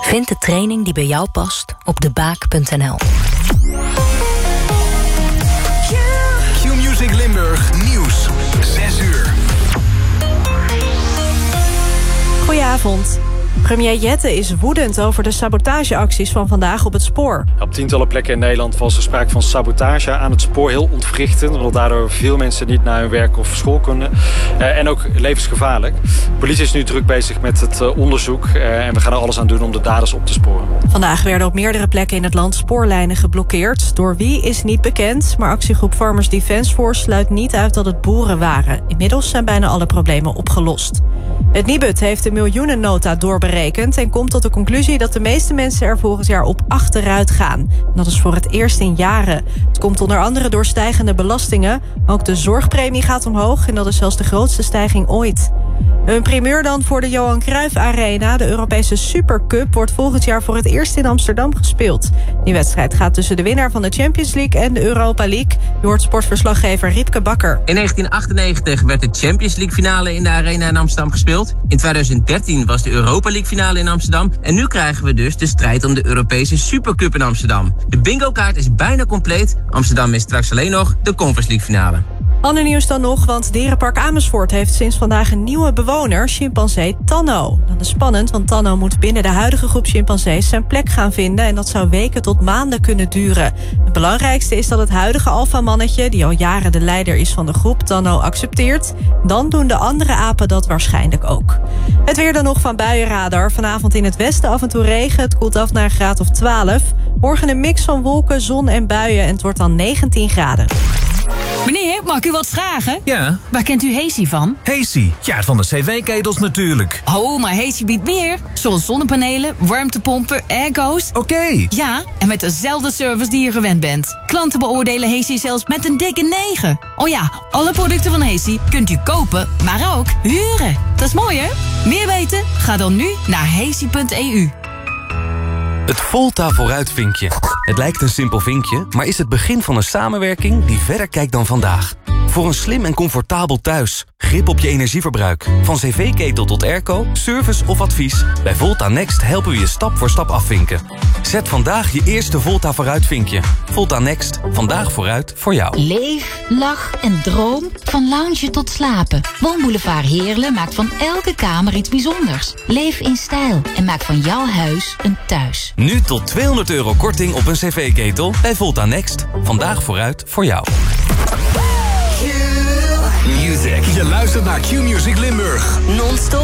Vind de training die bij jou past op debaak.nl. Q-Music Limburg Nieuws. 6 uur. Goedenavond. Premier Jette is woedend over de sabotageacties van vandaag op het spoor. Op tientallen plekken in Nederland was er sprake van sabotage aan het spoor. Heel ontwrichtend, omdat daardoor veel mensen niet naar hun werk of school kunnen. En ook levensgevaarlijk. De politie is nu druk bezig met het onderzoek. En we gaan er alles aan doen om de daders op te sporen. Vandaag werden op meerdere plekken in het land spoorlijnen geblokkeerd. Door wie is niet bekend, maar actiegroep Farmers Defence Force sluit niet uit dat het boeren waren. Inmiddels zijn bijna alle problemen opgelost. Het Nibud heeft de miljoenennota doorberekend en komt tot de conclusie dat de meeste mensen er volgend jaar op achteruit gaan. En dat is voor het eerst in jaren. Het komt onder andere door stijgende belastingen. Ook de zorgpremie gaat omhoog en dat is zelfs de grootste stijging ooit. Een primeur dan voor de Johan Cruijff Arena. De Europese Supercup wordt volgend jaar voor het eerst in Amsterdam gespeeld. Die wedstrijd gaat tussen de winnaar van de Champions League en de Europa League. Je hoort sportverslaggever Riepke Bakker. In 1998 werd de Champions League finale in de Arena in Amsterdam gespeeld. In 2013 was de Europa League finale in Amsterdam. En nu krijgen we dus de strijd om de Europese Supercup in Amsterdam. De bingo-kaart is bijna compleet. Amsterdam is straks alleen nog de Conference League finale. Ander nieuws dan nog, want Dierenpark Amersfoort heeft sinds vandaag een nieuwe bewoner, chimpansee Tanno. Dat is spannend, want Tanno moet binnen de huidige groep chimpansees zijn plek gaan vinden en dat zou weken tot maanden kunnen duren. Het belangrijkste is dat het huidige alfamannetje, die al jaren de leider is van de groep, Tanno accepteert. Dan doen de andere apen dat waarschijnlijk ook. Het weer dan nog van Buienradar. Vanavond in het westen af en toe regen, het koelt af naar een graad of 12. Morgen een mix van wolken, zon en buien en het wordt dan 19 graden. Meneer, mag ik u wat vragen? Ja? Waar kent u Hesi van? Hesi? Ja, van de cv-ketels natuurlijk. Oh, maar Hesi biedt meer. Zoals zonnepanelen, warmtepompen, airco's. Oké. Ja, en met dezelfde service die je gewend bent. Klanten beoordelen Hesi zelfs met een dikke 9. Oh ja, alle producten van Hesi kunt u kopen, maar ook huren. Dat is mooi, hè? Meer weten? Ga dan nu naar hesi.eu. Het Volta vooruitvinkje. Het lijkt een simpel vinkje, maar is het begin van een samenwerking die verder kijkt dan vandaag. Voor een slim en comfortabel thuis. Grip op je energieverbruik. Van cv-ketel tot airco, service of advies. Bij Volta Next helpen we je stap voor stap afvinken. Zet vandaag je eerste Volta vooruitvinkje. Volta Next. Vandaag vooruit voor jou. Leef, lach en droom van loungen tot slapen. Woonboulevard Heerlen maakt van elke kamer iets bijzonders. Leef in stijl en maak van jouw huis een thuis. Nu tot €200 korting op een cv-ketel bij Volta Next. Vandaag vooruit voor jou. Q-Music. Je luistert naar Q-Music Limburg. Non-stop